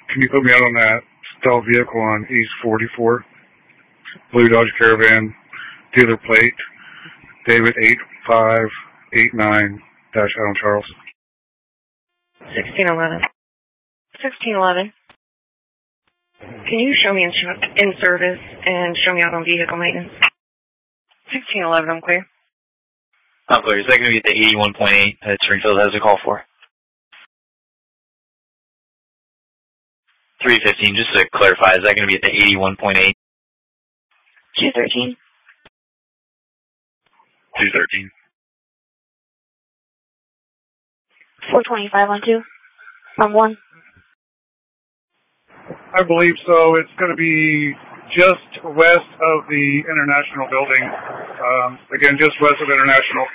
Can you put me out on that stealth vehicle on East 44? Blue Dodge Caravan, dealer plate, David 8589 Adam Charles. 1611. 1611. Can you show me in service and show me out on vehicle maintenance? 1611, I'm clear. I'm clear. Is that going to be the 81.8 that Springfield has a call for? 315, just to clarify, is that going to be at the 81.8? 213. 213. 425 on 2. On 1. I believe so. It's going to be just west of the International building. Again, just west of International.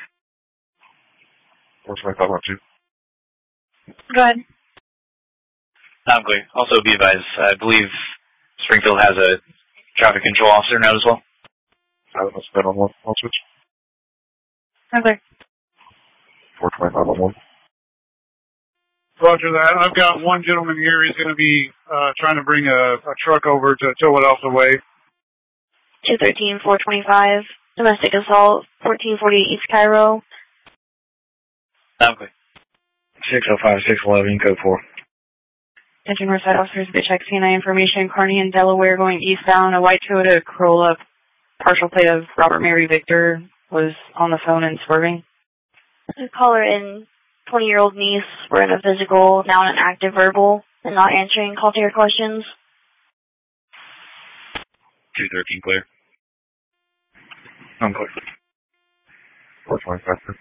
425 on 2. Go ahead. I'm clear. Also, be advised, I believe Springfield has a traffic control officer now as well. I don't know, spin on one. I'll switch. I'm clear. 425 on 1. Roger that. I've got one gentleman here. He's going to be trying to bring a truck over to tow it off the way. 213, 425. Domestic assault, 1448 East Cairo. I'm clear. 605, 611, code 4. Attention Northside officers, check CNI information. Kearney in Delaware going eastbound. A white Toyota Corolla, partial plate of Robert Mary Victor, was on the phone and swerving. Caller in 20-year-old niece were in a physical, now in an active verbal, and not answering call to your questions. 213 clear. I'm clear. 425.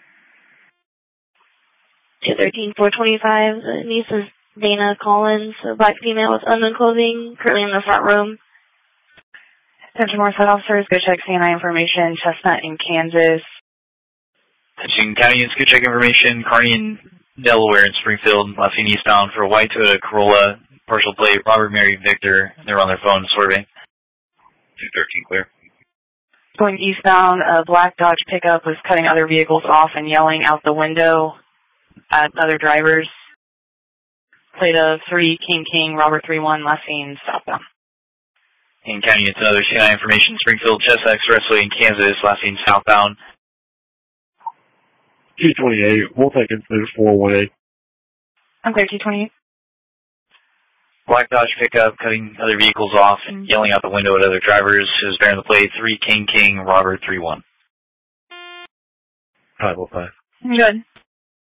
213, 425. The niece is Dana Collins, a black female with unknown clothing, currently in the front room. Attention Northside officers, check CNI information. Chestnut in Kansas. Touching County and check information, Kearney in Delaware and Springfield, last seen eastbound for a white Toyota Corolla, partial plate, Robert Mary Victor. They're on their phone swerving. 213 clear. Going eastbound, a black Dodge pickup was cutting other vehicles off and yelling out the window at other drivers. Plate of 3 King Robert 31, last seen southbound. In County, it's another CNI information, Springfield Chestnut Expressway in Kansas, last seen southbound. 228, we'll take it through 418. I'm clear, 228. Black Dodge pickup cutting other vehicles off and yelling out the window at other drivers. Is bearing the plate 3 King Robert 31. 505. Good.